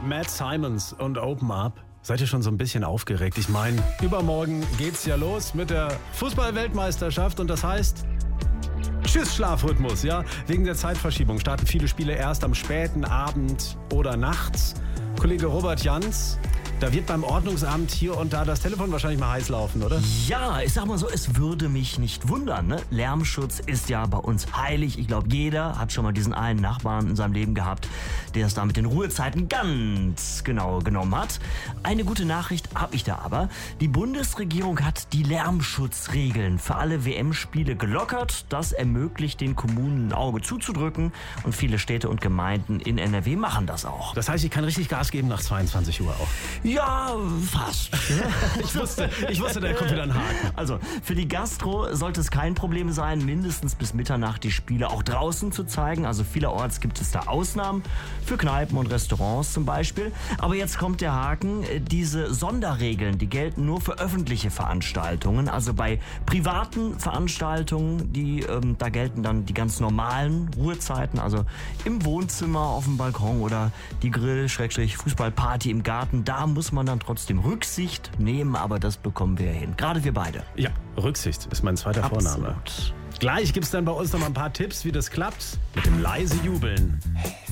Matt Simons und Open Up. Seid ihr schon so ein bisschen aufgeregt? Ich meine, übermorgen geht's ja los mit der Fußball-Weltmeisterschaft und das heißt, tschüss Schlafrhythmus, ja? Wegen der Zeitverschiebung starten viele Spiele erst am späten Abend oder nachts. Kollege Robert Jans, da wird beim Ordnungsamt hier und da das Telefon wahrscheinlich mal heiß laufen, oder? Ja, ich sag mal so, es würde mich nicht wundern. Ne? Lärmschutz ist ja bei uns heilig. Ich glaube, jeder hat schon mal diesen einen Nachbarn in seinem Leben gehabt, der es da mit den Ruhezeiten ganz genau genommen hat. Eine gute Nachricht habe ich da aber. Die Bundesregierung hat die Lärmschutzregeln für alle WM-Spiele gelockert. Das ermöglicht den Kommunen ein Auge zuzudrücken und viele Städte und Gemeinden in NRW machen das auch. Das heißt, ich kann richtig Gas geben nach 22 Uhr auch. Ja, fast. Ich wusste, da kommt wieder ein Haken. Also, für die Gastro sollte es kein Problem sein, mindestens bis Mitternacht die Spiele auch draußen zu zeigen. Also vielerorts gibt es da Ausnahmen, für Kneipen und Restaurants zum Beispiel. Aber jetzt kommt der Haken, diese Sonderregeln, die gelten nur für öffentliche Veranstaltungen. Also bei privaten Veranstaltungen, da gelten dann die ganz normalen Ruhezeiten. Also im Wohnzimmer, auf dem Balkon oder die Grill-Fußballparty im Garten. Da muss man dann trotzdem Rücksicht nehmen, aber das bekommen wir hin. Gerade wir beide. Ja, Rücksicht ist mein zweiter Vorname. Gleich gibt's dann bei uns noch mal ein paar Tipps, wie das klappt mit dem leise Jubeln.